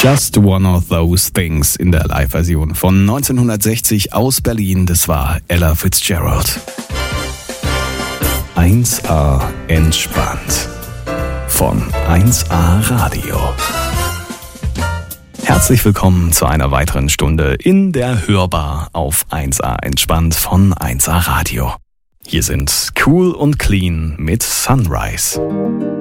Just One of Those Things in der Live-Version von 1960 aus Berlin. Das war Ella Fitzgerald. 1A entspannt von 1A Radio. Herzlich willkommen zu einer weiteren Stunde in der Hörbar auf 1A entspannt von 1A Radio. Hier sind Cool und Clean mit Sunrise.